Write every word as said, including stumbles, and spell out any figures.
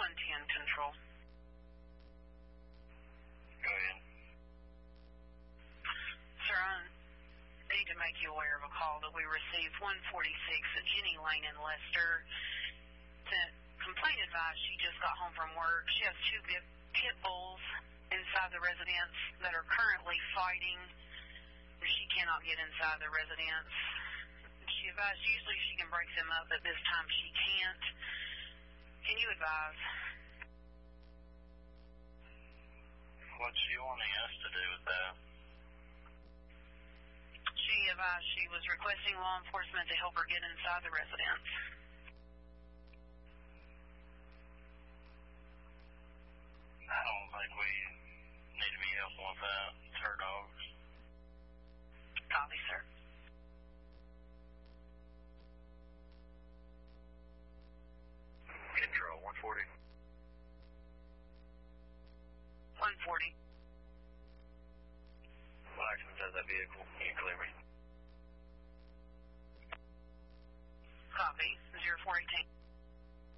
one ten Control. Go ahead. Sir, I need to make you aware of a call that we received, one forty-six at Jenny Lane in Leicester. The complaint advised she just got home from work. She has two pit, pit bulls inside the residence that are currently fighting. She cannot get inside the residence. She advised usually she can break them up, but this time she can't. Can you advise? What's she wanting us to do with that? She advised she was requesting law enforcement to help her get inside the residence. I don't think we need to be helping with that. It's her dogs. Copy, sir. Control, one forty. one forty. What accident has that vehicle? Can you clear me?